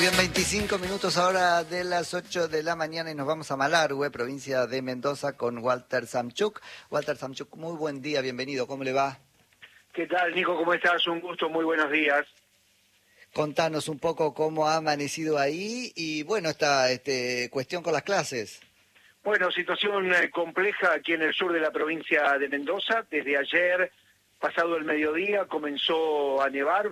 bien, 25 minutos ahora de las 8 de la mañana y nos vamos a Malargüe, provincia de Mendoza, con Walter Samchuk. Walter Samchuk, muy buen día, bienvenido, ¿cómo le va? ¿Qué tal, Nico? ¿Cómo estás? Un gusto, muy buenos días. Contanos un poco cómo ha amanecido ahí y, bueno, esta cuestión con las clases. Bueno, situación compleja aquí en el sur de la provincia de Mendoza. Desde ayer, pasado el mediodía, comenzó a nevar.